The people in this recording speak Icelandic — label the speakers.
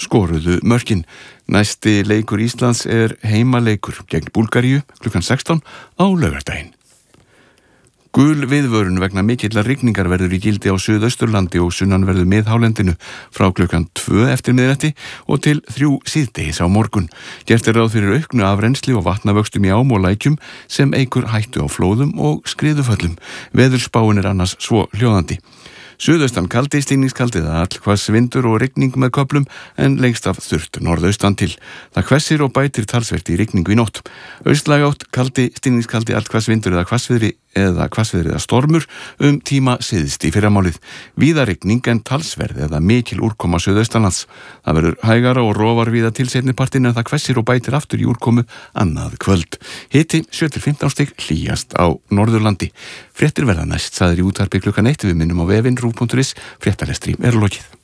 Speaker 1: skoruðu mörkin. Næsti leikur Íslands heimaleikur gegn Búlgaríu klukkan 16 á laugardaginn. Gul viðvörun vegna mikillar rigningar verður í gildi á Suðausturlandi og sunnanverðu miðhálendinu frá klukkan 2 eftir miðnætti og til 3 síðdegis á morgun. Gert ráð fyrir auknu afrennsli og vatnavöxtum í ám og lækjum sem eykur hættu á flóðum og skriðuföllum. Veðurspáin annars svo hljóðandi. Suðaustan kaldi, stigningskaldi eða allhvass vindur og rigning með köflum en lengst af þurrt norðaustan til. Það hvessir og bætir talsvert í rigningu í nótt. Austlæg átt, kaldi, stigningskaldi, allhvass vindur eða hvassviðri eða stormur tíma syðst í fyrramálið. Víða rigning en talsverð eða mikil úrkoma suðaustanlands. Það verður hægara og rofar víða til seinnipartinn en það hvessir og bætir aftur í úrkomu annað kvöld. Hiti 7-15 stig, hlýjast á Norðurlandi. Fréttir verða næst, sagðir í útvarpi klukkan 1. Við minnum á vefinn rúv.is. Fréttalestri lokið.